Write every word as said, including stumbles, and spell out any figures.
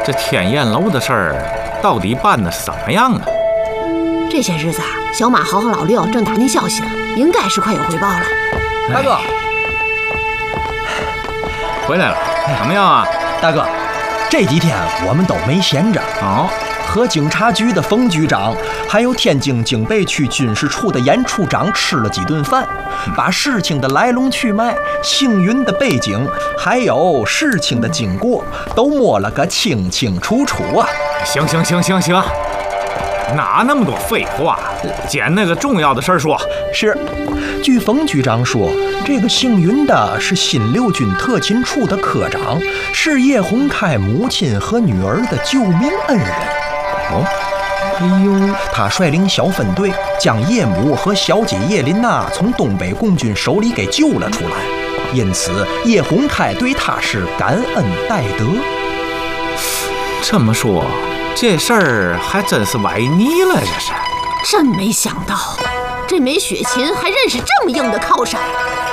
这天燕楼的事儿到底办得怎么样啊？ 这些日子啊，小马豪和老六正打听消息呢，应该是快有回报了。 大哥， 回来了，怎么样啊？ 大哥，这几天我们都没闲着哦。 和警察局的冯局长，还有天津警备区军事处的严处长吃了几顿饭，把事情的来龙去脉、幸运的背景，还有事情的经过，都摸了个清清楚楚啊！ 行行行行行，哪那么多废话？捡那个重要的事儿说。 是，据冯局长说，这个幸运的是新六军特勤处的科长，是叶洪开母亲和女儿的救命恩人。 哦，哎呦， 他率领小分队将叶母和小姐叶琳娜从东北共军手里给救了出来，因此叶洪开对他是感恩戴德。 这么说，这事儿还真是崴泥了，这是。 真没想到，这枚雪琴还认识这么硬的靠山。